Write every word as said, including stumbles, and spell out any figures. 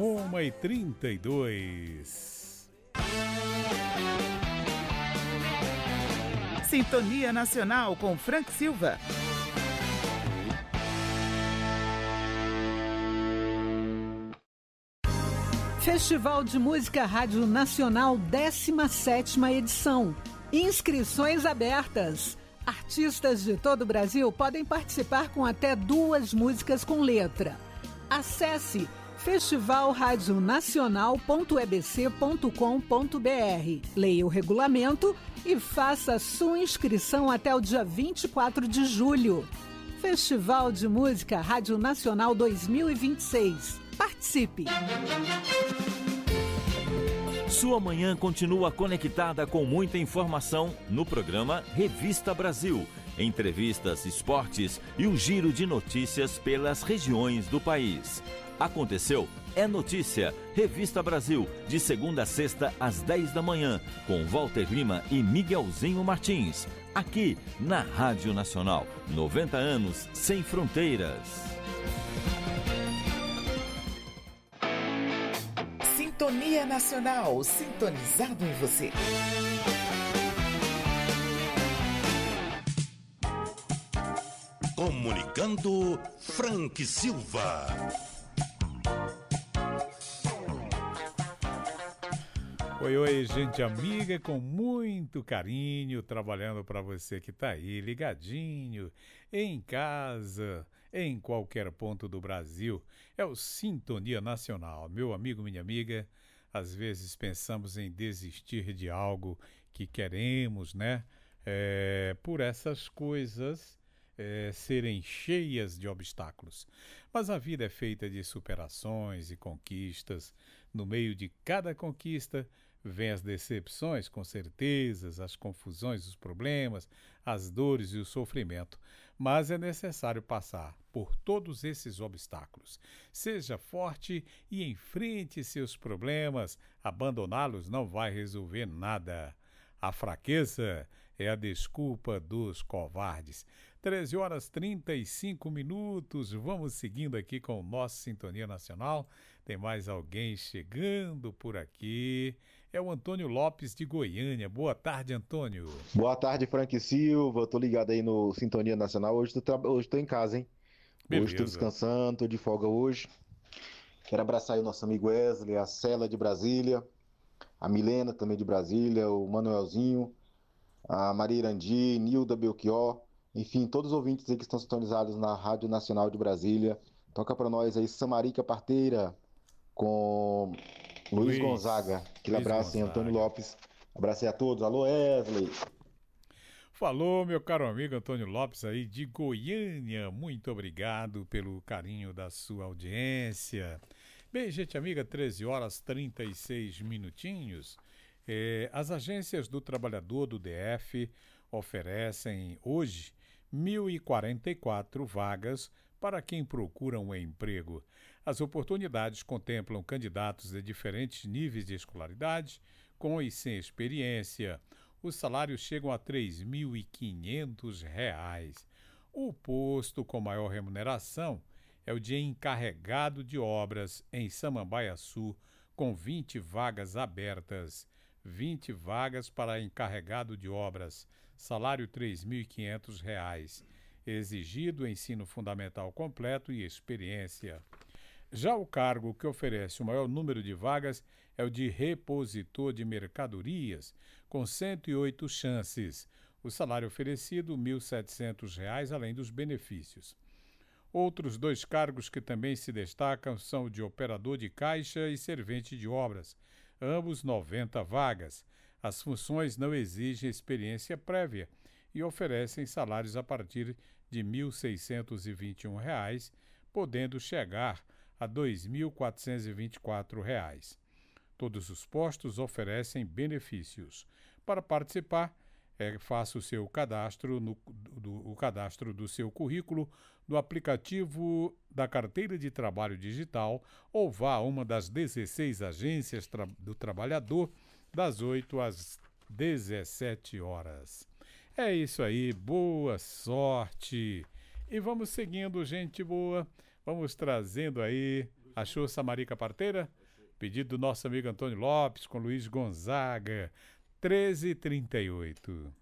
uma e trinta e dois. Sintonia Nacional com Frank Silva. Festival de Música Rádio Nacional, décima sétima edição. Inscrições abertas. Artistas de todo o Brasil podem participar com até duas músicas com letra. Acesse festival rádio nacional ponto e b c ponto com ponto b r. Leia o regulamento e faça sua inscrição até o dia vinte e quatro de julho. Festival de Música Rádio Nacional dois mil e vinte e seis. Participe! Sua manhã continua conectada com muita informação no programa Revista Brasil. Entrevistas, esportes e o giro de notícias pelas regiões do país. Aconteceu, é notícia. Revista Brasil, de segunda a sexta às dez da manhã, com Walter Lima e Miguelzinho Martins. Aqui na Rádio Nacional. noventa anos sem fronteiras. Sintonia Nacional, sintonizado em você. Comunicando Frank Silva. Oi, oi, gente amiga, com muito carinho, trabalhando para você que tá aí, ligadinho, em casa, em qualquer ponto do Brasil. É o Sintonia Nacional. Meu amigo, minha amiga, às vezes pensamos em desistir de algo que queremos, né? É, por essas coisas é, serem cheias de obstáculos. Mas a vida é feita de superações e conquistas. No meio de cada conquista, vêm as decepções, com certezas, as confusões, os problemas, as dores e o sofrimento. Mas é necessário passar por todos esses obstáculos. Seja forte e enfrente seus problemas. Abandoná-los não vai resolver nada. A fraqueza é a desculpa dos covardes. treze horas e trinta e cinco minutos. Vamos seguindo aqui com o nosso Sintonia Nacional. Tem mais alguém chegando por aqui. É o Antônio Lopes de Goiânia. Boa tarde, Antônio. Boa tarde, Frank Silva. Tô ligado aí no Sintonia Nacional. Hoje tô, tra... hoje tô em casa, hein? Beleza. Hoje tô descansando, tô de folga hoje. Quero abraçar aí o nosso amigo Wesley, a Cela de Brasília, a Milena também de Brasília, o Manuelzinho, a Maria Irandi, Nilda Belchior, enfim, todos os ouvintes aí que estão sintonizados na Rádio Nacional de Brasília. Toca pra nós aí Samarica Parteira com Luiz, Luiz Gonzaga. Aquele Luiz abraço aí, Antônio Lopes. Abraço aí a todos. Alô, Wesley. Falou, meu caro amigo Antônio Lopes aí de Goiânia. Muito obrigado pelo carinho da sua audiência. Bem, gente amiga, treze horas e trinta e seis minutinhos. É, as agências do trabalhador do D F oferecem hoje mil e quarenta e quatro vagas para quem procura um emprego. As oportunidades contemplam candidatos de diferentes níveis de escolaridade, com e sem experiência. Os salários chegam a três mil e quinhentos reais. O posto com maior remuneração é o de encarregado de obras em Samambaia-Sul, com vinte vagas abertas. vinte vagas para encarregado de obras, salário três mil e quinhentos reais. Exigido ensino fundamental completo e experiência. Já o cargo que oferece o maior número de vagas é o de repositor de mercadorias, com cento e oito chances. O salário oferecido, mil e setecentos reais, além dos benefícios. Outros dois cargos que também se destacam são o de operador de caixa e servente de obras, ambos noventa vagas. As funções não exigem experiência prévia e oferecem salários a partir de mil seiscentos e vinte e um reais, podendo chegar a dois mil quatrocentos e vinte e quatro reais. Todos os postos oferecem benefícios. Para participar, é, faça o seu cadastro, no, do, o cadastro do seu currículo no aplicativo da Carteira de Trabalho Digital ou vá a uma das dezesseis agências tra- do trabalhador das oito às dezessete horas. É isso aí, boa sorte! E vamos seguindo, gente boa, vamos trazendo aí Achou Samarica Parteira? Pedido do nosso amigo Antônio Lopes com Luiz Gonzaga, treze e trinta e oito.